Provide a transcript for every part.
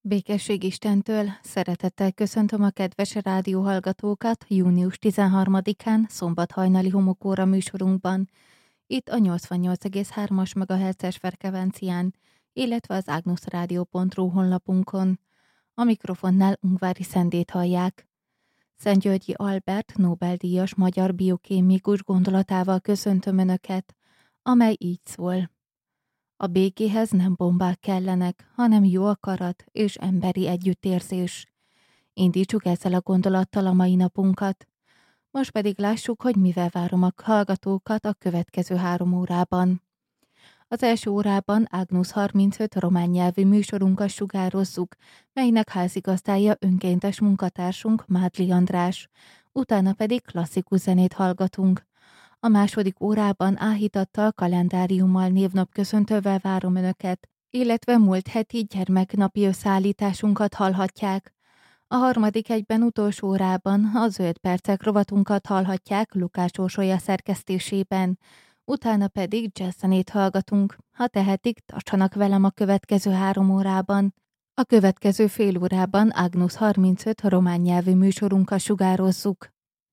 Békesség Istentől, szeretettel köszöntöm a kedves rádióhallgatókat június 13-án szombat hajnali homokóra műsorunkban, itt a 88,3-as MHz-es frekvencián, illetve az agnusradio.ru honlapunkon. A mikrofonnál Ungvári Szendét hallják. Szentgyörgyi Albert Nobel-díjas magyar biokémikus gondolatával köszöntöm Önöket, amely így szól. A békéhez nem bombák kellenek, hanem jó akarat és emberi együttérzés. Indítsuk ezzel a gondolattal a mai napunkat. Most pedig lássuk, hogy mivel várom a hallgatókat a következő 3 órában. Az első órában Agnus 35 román nyelvű műsorunkat sugározzuk, melynek házigazdája önkéntes munkatársunk Mádli András, utána pedig klasszikus zenét hallgatunk. A második órában áhítattal, kalendáriummal, névnapköszöntővel várom Önöket, illetve múlt heti gyermeknapi összeállításunkat hallhatják. A harmadik egyben utolsó órában a Zöld Percek rovatunkat hallhatják Lukács Orsolya szerkesztésében, utána pedig jazzzenét hallgatunk. Ha tehetik, tartsanak velem a következő 3 órában. A következő fél órában Agnus 35 román nyelvű műsorunkat sugározzuk.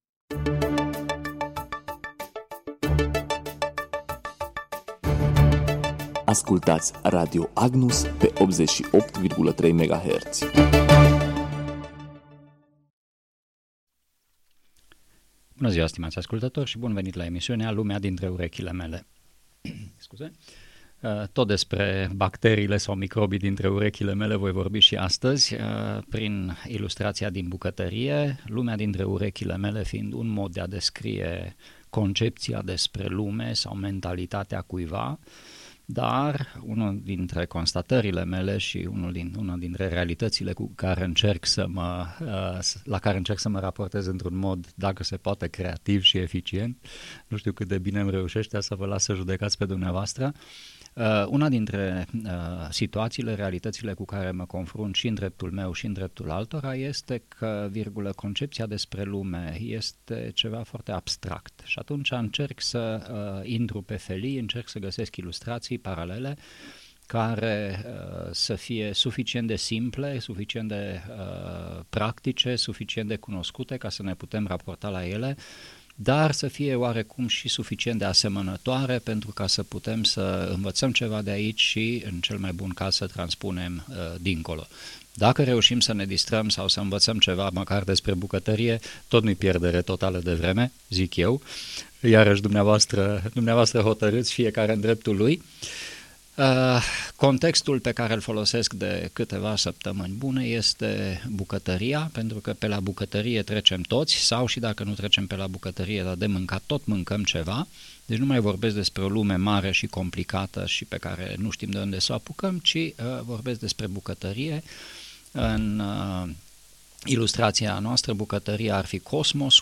Ascultați Radio Agnus pe 88,3 MHz. Bună ziua, stimați ascultători, și bun venit la emisiunea Lumea dintre urechile mele. Scuze. Tot despre bacteriile sau microbii dintre urechile mele voi vorbi și astăzi, prin ilustrația din bucătărie, lumea dintre urechile mele fiind un mod de a descrie concepția despre lume sau mentalitatea cuiva, dar unul dintre constatările mele și una dintre realitățile la care încerc să mă raportez într-un mod, dacă se poate, creativ și eficient, nu știu cât de bine îmi reușește, să vă las să judecați pe dumneavoastră. Una dintre situațiile, realitățile cu care mă confrunt și în dreptul meu și în dreptul altora este că, concepția despre lume este ceva foarte abstract și atunci încerc să intru pe felii, încerc să găsesc ilustrații paralele care să fie suficient de simple, suficient de practice, suficient de cunoscute ca să ne putem raporta la ele, dar să fie oarecum și suficient de asemănătoare pentru ca să putem să învățăm ceva de aici și, în cel mai bun caz, să transpunem dincolo. Dacă reușim să ne distrăm sau să învățăm ceva măcar despre bucătărie, tot nu-i pierdere totală de vreme, zic eu, iarăși dumneavoastră hotărâți, fiecare în dreptul lui. Contextul pe care îl folosesc de câteva săptămâni bune este bucătăria, pentru că pe la bucătărie trecem toți, sau și dacă nu trecem pe la bucătărie, dar de mâncat tot mâncăm ceva, deci nu mai vorbesc despre o lume mare și complicată și pe care nu știm de unde să o apucăm, ci vorbesc despre bucătărie. În ilustrația noastră, bucătăria ar fi cosmosul,